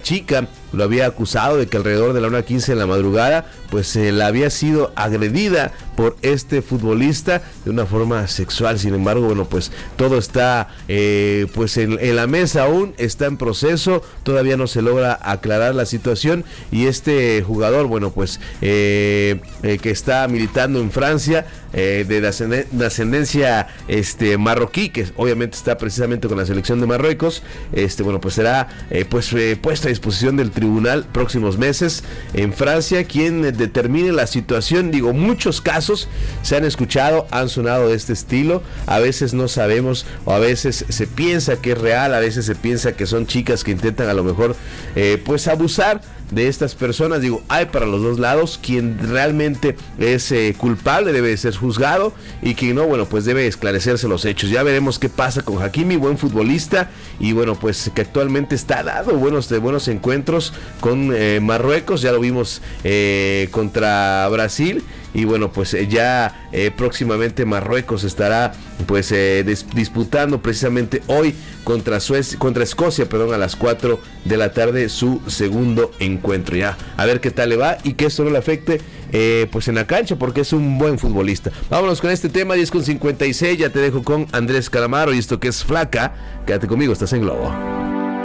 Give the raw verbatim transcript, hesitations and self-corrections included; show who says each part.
Speaker 1: chica lo había acusado de que alrededor de la una quince de la madrugada pues eh, la había sido agredida por este futbolista de una forma sexual. Sin embargo, bueno, pues todo está eh, pues en, en la mesa aún, está en proceso, todavía no se logra aclarar la situación y este jugador, bueno, pues eh, eh, que está militando en Francia, eh, de ascendencia este, marroquí, que obviamente está precisamente con la selección de Marruecos, este, bueno, pues será eh, pues eh, puesto a disposición del tribunal próximos meses en Francia, quien eh, determine la situación. Digo, muchos casos se han escuchado, han sonado de este estilo, a veces no sabemos o a veces se piensa que es real, a veces se piensa que son chicas que intentan a lo mejor eh, pues abusar de estas personas. Digo, hay para los dos lados. Quien realmente es eh, culpable debe ser juzgado y quien no, bueno, pues debe esclarecerse los hechos. Ya veremos qué pasa con Hakimi, buen futbolista, y bueno, pues que actualmente está dado buenos, de buenos encuentros con eh, Marruecos. Ya lo vimos eh, contra Brasil. Y bueno, pues eh, ya eh, próximamente Marruecos estará pues eh, dis- disputando precisamente hoy contra Suecia, contra Escocia, perdón, a las cuatro de la tarde su segundo encuentro. Ya, a ver qué tal le va y que esto no le afecte eh, pues en la cancha, porque es un buen futbolista. Vámonos con este tema, diez con cincuenta y seis, ya te dejo con Andrés Calamaro y esto que es Flaca. Quédate conmigo, estás en Globo.